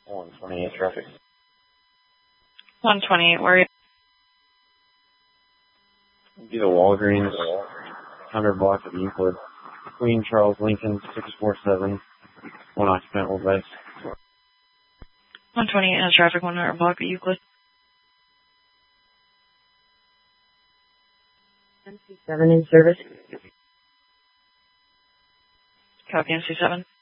128 traffic. 128, where are you? Be the Walgreens, 100 block of Euclid. Queen Charles Lincoln, 647. One occupant will base. 128 has traffic, 100 block of Euclid. MC7 in service. Copy, MC7.